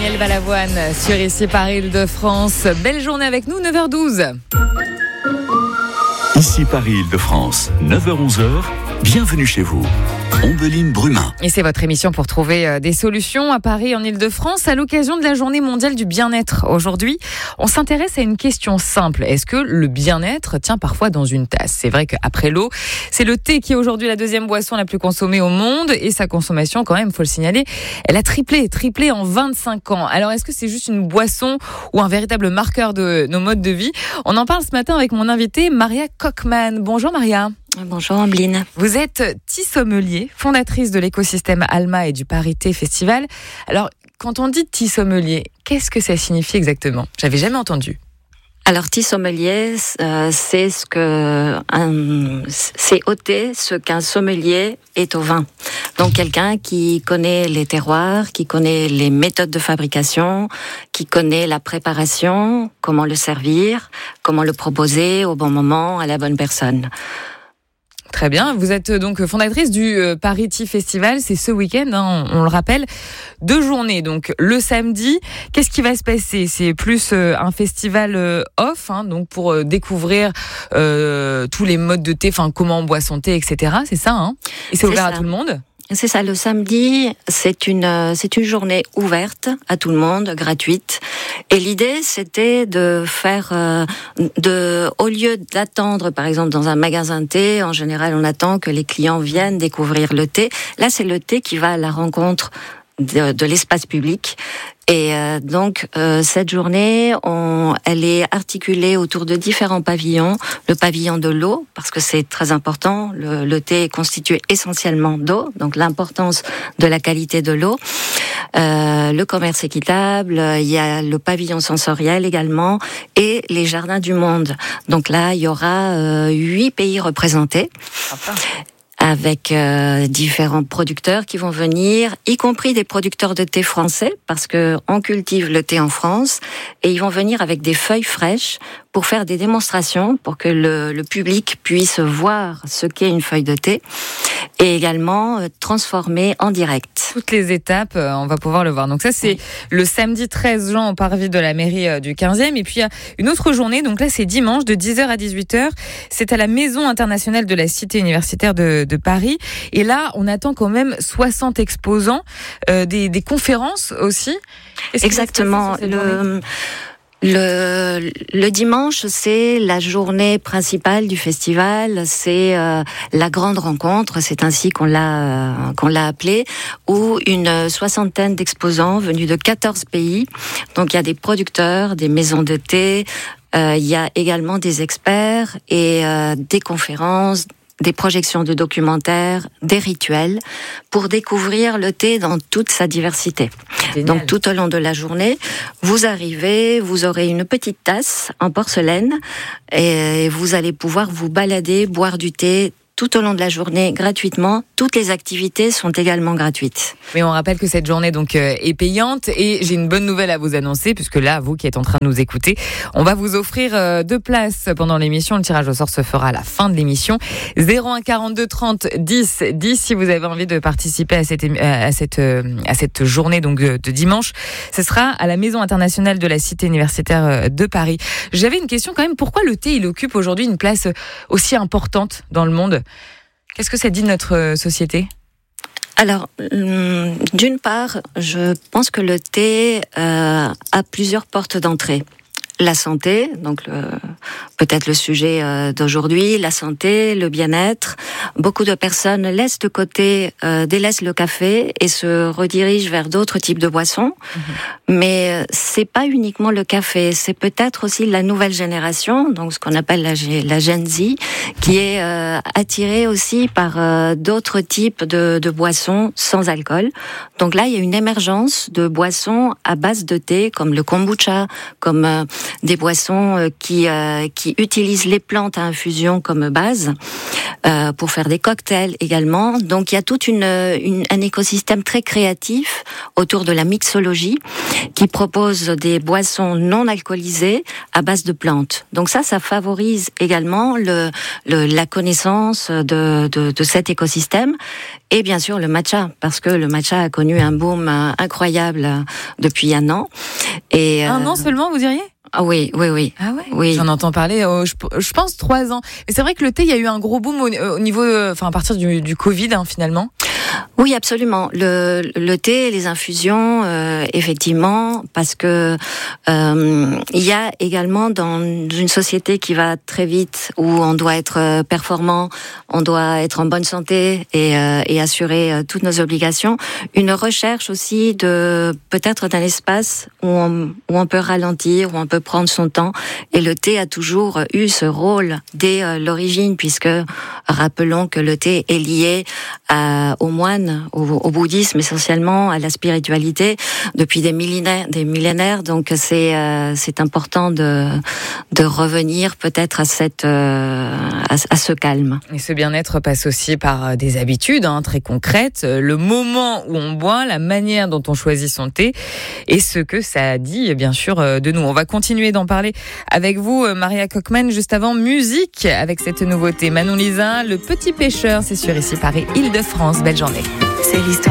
Daniel Balavoine sur Ici Paris Île-de-France. Belle journée avec nous, 9h12. Ici Paris Île-de-France, 9h-11h, bienvenue chez vous. Ombeline Brumin. Et c'est votre émission pour trouver des solutions à Paris en Île-de-France à l'occasion de la Journée mondiale du bien-être. Aujourd'hui, on s'intéresse à une question simple. Est-ce que le bien-être tient parfois dans une tasse ? C'est vrai qu'après l'eau, c'est le thé qui est aujourd'hui la deuxième boisson la plus consommée au monde et sa consommation, quand même, faut le signaler, elle a triplé en 25 ans. Alors, est-ce que c'est juste une boisson ou un véritable marqueur de nos modes de vie ? On en parle ce matin avec mon invitée Maria Kochman. Bonjour Maria. Bonjour Ambeline. Vous êtes tea sommelier, fondatrice de l'écosystème Alma et du Paris Thé Festival. Alors, quand on dit tea sommelier, qu'est-ce que ça signifie exactement ? J'avais jamais entendu. Alors, tea sommelier, c'est au thé ce qu'un sommelier est au vin. Donc, quelqu'un qui connaît les terroirs, qui connaît les méthodes de fabrication, qui connaît la préparation, comment le servir, comment le proposer au bon moment à la bonne personne. Très bien, vous êtes donc fondatrice du Paris Thé Festival, c'est ce week-end, hein, on le rappelle, 2 journées, donc le samedi, qu'est-ce qui va se passer ? C'est plus un festival off, hein, donc pour découvrir tous les modes de thé, enfin comment on boit son thé, etc., c'est ça, hein ? Et c'est ouvert à tout le monde ? C'est ça, le samedi, c'est une journée ouverte à tout le monde, gratuite. Et l'idée, c'était de faire, au lieu d'attendre, par exemple, dans un magasin de thé, en général, on attend que les clients viennent découvrir le thé. Là, c'est le thé qui va à la rencontre de l'espace public. Et donc cette journée, elle est articulée autour de différents pavillons. Le pavillon de l'eau, parce que c'est très important. Le thé est constitué essentiellement d'eau, donc l'importance de la qualité de l'eau. Le commerce équitable, il y a le pavillon sensoriel également, et les jardins du monde. Donc là, il y aura 8 pays représentés. Avec différents producteurs qui vont venir, y compris des producteurs de thé français, parce que on cultive le thé en France, et ils vont venir avec des feuilles fraîches pour faire des démonstrations, pour que le public puisse voir ce qu'est une feuille de thé, et également transformer en direct. Toutes les étapes, on va pouvoir le voir. Donc ça, c'est le samedi 13 juin au parvis de la mairie du 15e. Et puis, il y a une autre journée, donc là, c'est dimanche, de 10h à 18h. C'est à la Maison internationale de la Cité universitaire de Paris. Et là, on attend quand même 60 exposants, des conférences aussi. Exactement. Le dimanche, c'est la journée principale du festival, c'est la grande rencontre, c'est ainsi qu'on l'a appelé, où une 60aine d'exposants venus de 14 pays. Donc il y a des producteurs, des maisons de thé, il y a également des experts et des conférences, des projections de documentaires, des rituels, pour découvrir le thé dans toute sa diversité. Génial. Donc tout au long de la journée, vous arrivez, vous aurez une petite tasse en porcelaine et vous allez pouvoir vous balader, boire du thé tout au long de la journée gratuitement. Toutes les activités sont également gratuites. Mais on rappelle que cette journée donc est payante et j'ai une bonne nouvelle à vous annoncer puisque là, vous qui êtes en train de nous écouter, on va vous offrir 2 places pendant l'émission. Le tirage au sort se fera à la fin de l'émission. 01 42 30 10 10 si vous avez envie de participer à cette journée donc de dimanche. Ce sera à la Maison internationale de la Cité universitaire de Paris. J'avais une question quand même. Pourquoi le thé il occupe aujourd'hui une place aussi importante dans le monde ? Qu'est-ce que ça dit de notre société ? Alors, d'une part, je pense que le thé a plusieurs portes d'entrée. La santé, donc peut-être le sujet d'aujourd'hui, la santé, le bien-être. Beaucoup de personnes laissent de côté, délaissent le café et se redirigent vers d'autres types de boissons. Mais c'est pas uniquement le café, c'est peut-être aussi la nouvelle génération, donc ce qu'on appelle la Gen Z, qui est attirée aussi par d'autres types de boissons sans alcool. Donc là, il y a une émergence de boissons à base de thé, comme le kombucha, comme des boissons qui utilisent les plantes à infusion comme base. Pour faire des cocktails également. Donc il y a tout un écosystème très créatif autour de la mixologie qui propose des boissons non alcoolisées à base de plantes. Donc ça favorise également la connaissance de cet écosystème. Et bien sûr le matcha, parce que le matcha a connu un boom incroyable depuis 1 an. Et, 1 an seulement, vous diriez ? Ah oui. Ah ouais. Oui. J'en entends parler. Je pense 3 ans. Mais c'est vrai que le thé, il y a eu un gros boom au niveau, à partir du Covid, finalement. Oui, absolument. Le thé, les infusions, effectivement, parce que il y a également dans une société qui va très vite, où on doit être performant, on doit être en bonne santé et assurer toutes nos obligations, une recherche aussi peut-être d'un espace où on peut ralentir, où on peut prendre son temps. Et le thé a toujours eu ce rôle dès l'origine, puisque rappelons que le thé est lié aux moines, au bouddhisme essentiellement, à la spiritualité depuis des millénaires. Donc c'est important de revenir peut-être à ce calme. Et ce bien-être passe aussi par des habitudes très concrètes, le moment où on boit, la manière dont on choisit son thé et ce que ça dit bien sûr de nous. On va continuer d'en parler avec vous, Maria Cockman, juste avant musique avec cette nouveauté. Manon Lisa, Le Petit Pêcheur, c'est sur ici Paris, Île-de-France. Belle journée. C'est l'histoire.